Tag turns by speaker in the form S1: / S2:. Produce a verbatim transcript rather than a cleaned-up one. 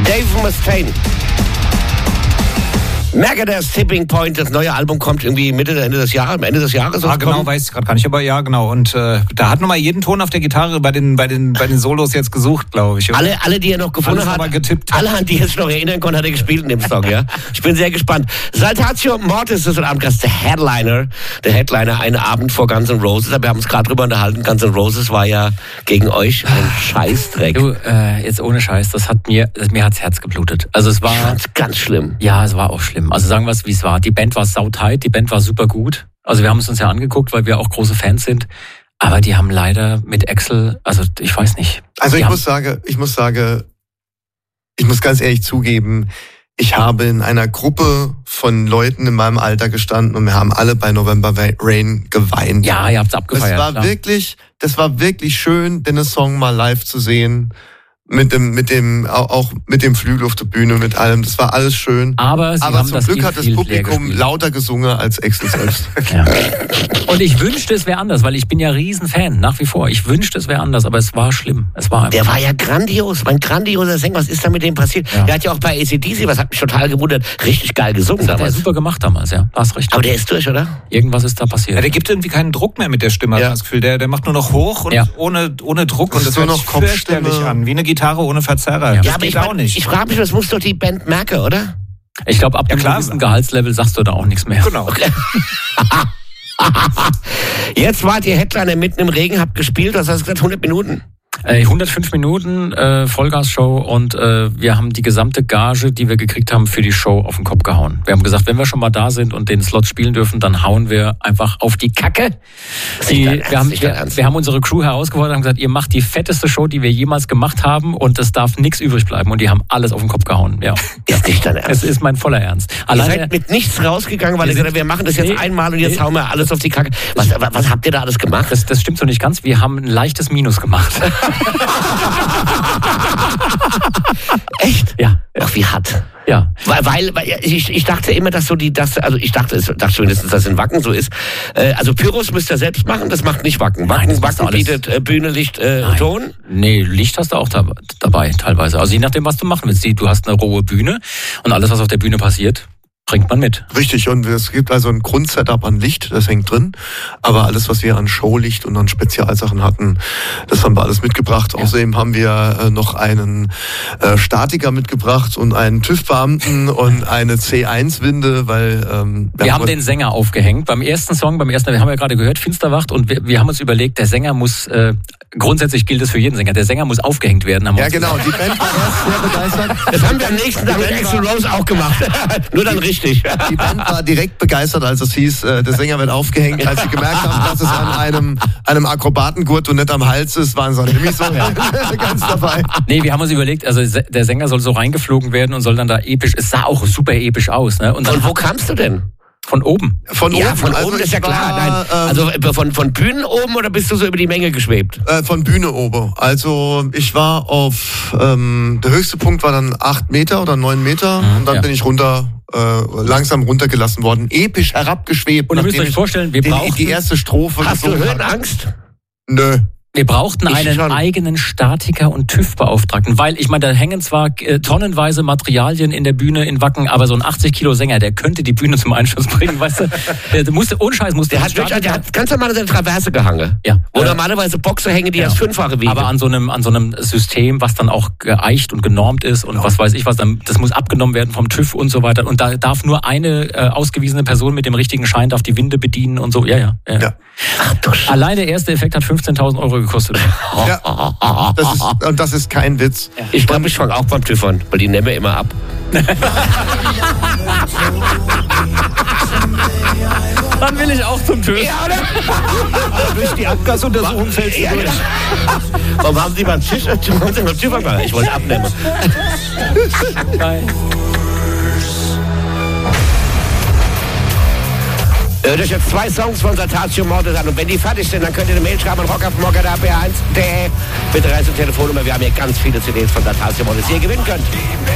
S1: Dave Mustaine. Megadeth's Tipping Point, das neue Album kommt irgendwie Mitte, Ende des Jahres, Ende des Jahres.
S2: Ah, genau, weiß ich gerade gar nicht, aber ja, genau. Und äh, da hat nochmal jeden Ton auf der Gitarre bei den, bei den, bei den Solos jetzt gesucht, glaube ich. Oder?
S1: Alle, alle, die er noch gefunden
S2: Alles
S1: hat,
S2: aber getippt.
S1: alle, an die er sich noch erinnern konnte, hat er gespielt in dem Song, ja. Ich bin sehr gespannt. Saltatio Mortis ist heute Abend Gast, der Headliner, der Headliner, einen Abend vor Guns N' Roses. Wir haben uns gerade drüber unterhalten, Guns N' Roses war ja gegen euch ein Scheißdreck.
S3: Du, äh, jetzt ohne Scheiß, das hat mir, mir hat's Herz geblutet. Also es war...
S1: Ich fand's ganz schlimm.
S3: Ja, es war auch schlimm. Also sagen wir es, wie es war. Die Band war sautight, die Band war super gut. Also wir haben es uns ja angeguckt, weil wir auch große Fans sind. Aber die haben leider mit Axl, also ich weiß nicht.
S4: Also ich
S3: haben,
S4: muss sagen, ich muss sagen, ich muss ganz ehrlich zugeben, ich habe in einer Gruppe von Leuten in meinem Alter gestanden und wir haben alle bei November Rain geweint.
S3: Ja, ihr habt's abgefeiert.
S4: Das war
S3: klar.
S4: wirklich, das war wirklich schön, den Song mal live zu sehen. Mit dem, mit dem, auch mit dem Flügel auf der Bühne, mit allem. Das war alles schön.
S3: Aber, sie
S4: Aber
S3: haben
S4: zum
S3: das
S4: Glück hat das
S3: Infield leer
S4: Publikum
S3: gespielt.
S4: lauter gesungen als Axl selbst.
S3: Ja. Und ich wünschte, es wäre anders, weil ich bin ja Riesenfan, nach wie vor. Ich wünschte, es wäre anders, aber es war schlimm. Es war
S1: Der war ja grandios, mein grandioser Sänger. Was ist da mit dem passiert?
S3: Ja.
S1: Der hat ja auch bei A C D C, was hat mich total gewundert, richtig geil gesungen
S3: das hat er
S1: damals.
S3: super gemacht damals, ja. Da hast recht.
S1: Aber der ist durch, oder?
S3: Irgendwas ist da passiert.
S2: Ja, der gibt irgendwie keinen Druck mehr mit der Stimme,
S4: Ja.
S2: habe ich das Gefühl. Der, der macht nur noch hoch und
S3: Ja.
S2: ohne, ohne Druck.
S4: Das
S2: Und
S4: ist
S2: das
S4: nur
S2: hört
S4: noch
S2: sich fürchterlich
S4: Kopfstimme.
S2: an. Wie eine Gitarre ohne Verzerrer.
S3: Ja.
S2: Das
S1: Ja, aber
S2: geht
S1: ich,
S2: auch
S1: mein,
S2: nicht.
S1: ich frage mich, das muss doch die Band merken, oder?
S3: Ich glaube, ab
S2: Ja,
S3: einem
S2: klar.
S3: gewissen Gehaltslevel sagst du da auch nichts mehr.
S2: Genau.
S1: Jetzt wart ihr Headliner mitten im Regen, habt gespielt, was hast du gesagt, hundert Minuten?
S3: Äh, hundertfünf Minuten äh, Vollgas-Show und äh, wir haben die gesamte Gage, die wir gekriegt haben, für die Show auf den Kopf gehauen. Wir haben gesagt, wenn wir schon mal da sind und den Slot spielen dürfen, dann hauen wir einfach auf die Kacke. Die,
S1: dein Ernst,
S3: wir, haben,
S1: nicht dein
S3: wir,
S1: Ernst.
S3: wir haben unsere Crew herausgefordert und haben gesagt, ihr macht die fetteste Show, die wir jemals gemacht haben und es darf nichts übrig bleiben. Und die haben alles auf den Kopf gehauen. Ja.
S1: Ist nicht dein Ernst.
S3: Es ist mein voller Ernst.
S1: Ihr
S3: Alleine,
S1: seid mit nichts rausgegangen, weil
S3: Wir
S1: ihr gesagt habt,
S3: sind-
S1: wir machen das jetzt
S3: Nee,
S1: einmal und jetzt
S3: nee.
S1: hauen wir alles auf die Kacke. Was, was, was habt ihr da alles gemacht?
S3: das, das stimmt so nicht ganz. Wir haben ein leichtes Minus gemacht.
S1: Echt?
S3: Ja.
S1: Ach, wie hart.
S3: Ja.
S1: Weil, weil, weil ich, ich dachte immer, dass so die, das, also ich dachte, es dachte zumindest, dass es in Wacken so ist. Äh, also Pyros müsst ihr selbst machen, das macht nicht Wacken. Wacken,
S3: Nein, das machst du
S1: Wacken
S3: alles.
S1: bietet äh, Bühne, Licht, äh,
S3: Nein.
S1: Ton.
S3: Nee, Licht hast du auch da, dabei, teilweise. Also je nachdem, was du machen willst. Du hast eine rohe Bühne und alles, was auf der Bühne passiert, bringt man mit.
S4: Richtig, und es gibt also ein Grundsetup an Licht, das hängt drin. Aber alles, was wir an Showlicht und an Spezialsachen hatten, das haben wir alles mitgebracht.
S3: Ja.
S4: Außerdem haben wir äh, noch einen äh, Statiker mitgebracht und einen TÜV-Beamten und eine C eins Winde, weil ähm,
S3: Wir haben den Sänger aufgehängt. Beim ersten Song, beim ersten, wir haben ja gerade gehört, Finsterwacht, und wir, wir haben uns überlegt, der Sänger muss, äh, grundsätzlich gilt es für jeden Sänger, der Sänger muss aufgehängt werden. Haben wir
S4: Ja,
S3: uns
S4: genau. Die Band war erst sehr begeistert.
S1: Das haben wir am nächsten Tag mit Axl Rose auch gemacht. Nur dann richtig.
S4: Die Band war direkt begeistert, als es hieß, äh, der Sänger wird aufgehängt. Als sie gemerkt haben, dass es an einem, einem Akrobatengurt und nicht am Hals ist, waren sie nämlich so ganz dabei.
S3: Nee, wir haben uns überlegt, also der Sänger soll so reingeflogen werden und soll dann da episch, es sah auch super episch aus, ne? Und dann
S1: Und wo kamst du denn?
S3: von oben.
S4: Von
S1: Ja,
S4: oben,
S1: von
S4: also
S1: oben
S4: ich
S1: ist ja klar.
S4: war,
S1: Nein.
S4: ähm,
S1: Also äh, von, von Bühnen oben oder bist du so über die Menge geschwebt?
S4: Äh, von Bühne oben. Also ich war auf, ähm, der höchste Punkt war dann acht Meter oder neun Meter
S3: Mhm,
S4: und dann
S3: ja.
S4: bin ich runter, äh, langsam runtergelassen worden. Episch herabgeschwebt.
S3: Und ihr müsst
S4: nachdem
S3: euch
S4: ich
S3: vorstellen, wir
S4: die,
S3: brauchten,
S4: die erste Strophe
S1: Hast du
S4: gesungen habe.
S1: Höhenangst?
S4: Nö.
S3: wir brauchten
S1: Ich
S3: einen
S1: schon.
S3: eigenen Statiker und TÜV-Beauftragten, weil, ich meine, da hängen zwar äh, tonnenweise Materialien in der Bühne in Wacken, aber so ein achtzig Kilo Sänger, der könnte die Bühne zum Einschuss bringen, weißt du? Der, der musste, ohne Scheiß, musste
S1: Der hat, wirklich, der hat ganz normal seine Traverse gehangen.
S3: Ja.
S1: Wo
S3: Äh,
S1: normalerweise Boxer hängen, die
S3: ja.
S1: das Fünffache wiegen.
S3: Aber an so einem, an so einem System, was dann auch geeicht und genormt ist und was weiß ich was, dann, das muss abgenommen werden vom TÜV und so weiter. Und da darf nur eine äh, ausgewiesene Person mit dem richtigen Schein darf die Winde bedienen und so. Ja, ja. ja.
S4: Ja.
S1: Ach du Sch-
S3: Allein der erste Effekt hat fünfzehntausend Euro gekostet.
S4: Ja. Das ist, und das ist kein Witz.
S1: Ich glaube, ich fange auch beim TÜV an, weil die nehmen wir immer ab.
S3: Dann will ich auch zum TÜV.
S1: Ja, oder?
S2: Durch die Abgasuntersuchung fällst du
S1: Ja,
S2: durch.
S1: genau. Warum haben Sie beim TÜV warum haben Sie beim TÜV angefangen? Ich wollte abnehmen.
S3: Geil.
S1: Hört euch jetzt zwei Songs von Saltatio Mortis an. Und wenn die fertig sind, dann könnt ihr eine Mail schreiben an rock auf morgada b eins punkt de. Bitte reißt die Telefonnummer. Wir haben hier ganz viele C Ds von Saltatio Mortis, die ihr gewinnen könnt.